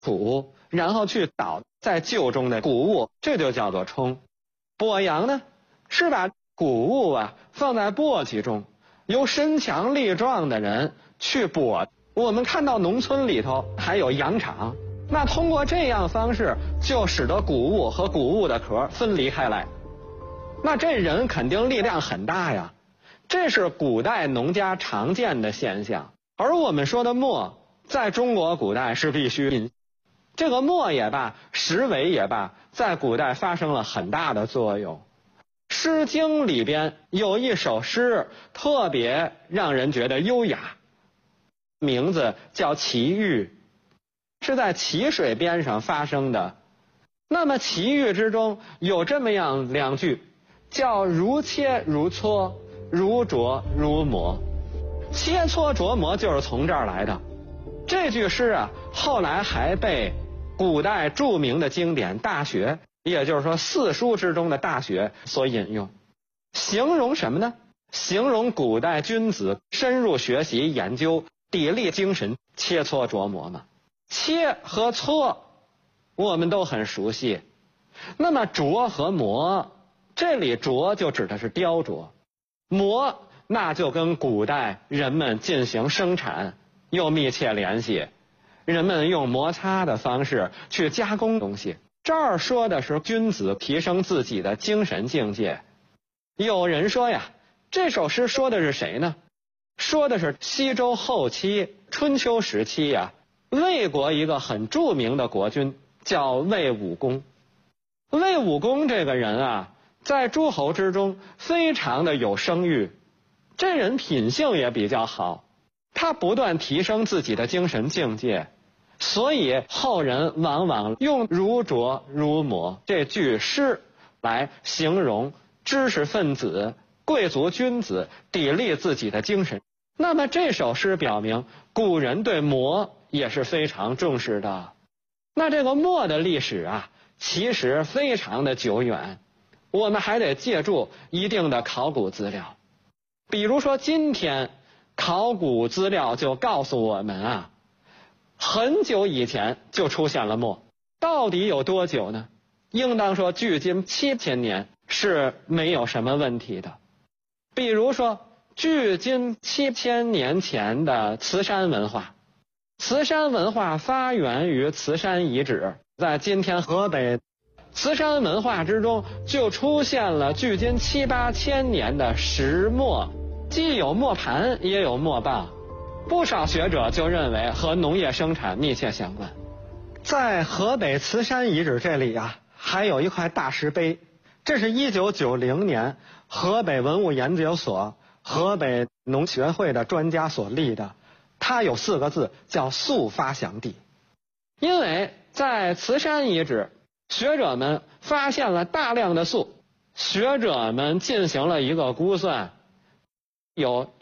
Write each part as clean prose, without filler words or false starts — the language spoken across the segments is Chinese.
土，然后去倒在臼中的谷物，这就叫做冲。剥洋呢，是把谷物放在簸箕中，由身强力壮的人去剥。我们看到农村里头还有羊场，那通过这样方式就使得谷物和谷物的壳分离开来。那这人肯定力量很大呀，这是古代农家常见的现象。而我们说的磨，在中国古代是必须，这个磨也罢，石苇也罢，在古代发生了很大的作用。《诗经》里边有一首诗特别让人觉得优雅，名字叫《齐豫》，是在齐水边上发生的。那么齐豫之中有这么样两句，叫如切如磋，如琢如磨。切磋琢磨就是从这儿来的。这句诗后来还被古代著名的经典《大学》，也就是说四书之中的《大学》所引用。形容什么呢？形容古代君子深入学习研究，砥砺精神，切磋琢磨嘛。切和磋我们都很熟悉，那么琢和磨，这里琢就指的是雕琢，磨那就跟古代人们进行生产有密切联系。人们用摩擦的方式去加工东西。这儿说的是君子提升自己的精神境界。有人说这首诗说的是谁呢？说的是西周后期春秋时期魏国一个很著名的国君，叫魏武公。魏武公这个人在诸侯之中非常的有声誉，这人品性也比较好，他不断提升自己的精神境界，所以后人往往用如琢如磨这句诗来形容知识分子、贵族君子砥砺自己的精神。那么这首诗表明古人对磨也是非常重视的。那这个磨的历史其实非常的久远，我们还得借助一定的考古资料。比如说今天考古资料就告诉我们很久以前就出现了磨。到底有多久呢？应当说距今7000年是没有什么问题的。比如说距今7000年前的慈山文化，慈山文化发源于慈山遗址，在今天河北。慈山文化之中就出现了距今7、8千年的石磨，既有磨盘也有磨棒，不少学者就认为和农业生产密切相关。在河北慈山遗址这里还有一块大石碑，这是1990年河北文物研究所、河北农学会的专家所立的，它有4个字，叫粟发祥地。因为在慈山遗址，学者们发现了大量的粟，学者们进行了一个估算，有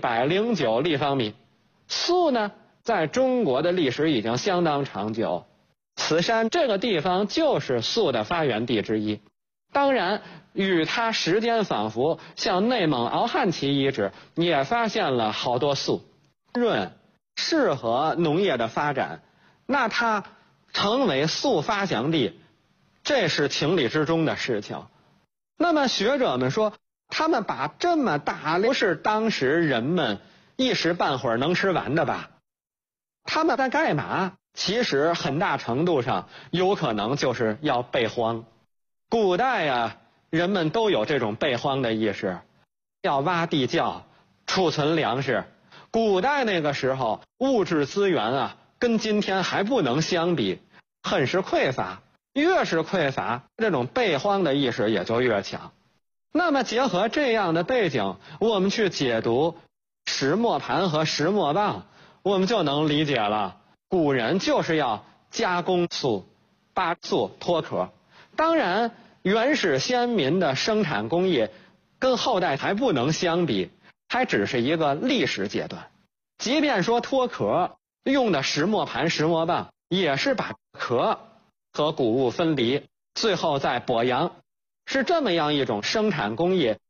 109立方米。粟呢，在中国的历史已经相当长久，慈山这个地方就是粟的发源地之一。当然与它时间仿佛，像内蒙敖汉旗遗址也发现了好多粟，润适合农业的发展，那它成为粟发祥地，这是情理之中的事情。那么学者们说，他们把这么大量，不是当时人们一时半会儿能吃完的吧？他们在干嘛？其实很大程度上有可能就是要备荒。古代人们都有这种备荒的意识，要挖地窖储存粮食。古代那个时候物质资源跟今天还不能相比，很是匮乏。越是匮乏，这种备荒的意识也就越强。那么结合这样的背景，我们去解读石磨盘和石磨棒，我们就能理解了，古人就是要加工粟，把粟脱壳。当然原始先民的生产工艺跟后代还不能相比，还只是一个历史阶段。即便说脱壳用的石磨盘、石磨棒，也是把壳和谷物分离，最后再剥洋，是这么样一种生产工艺。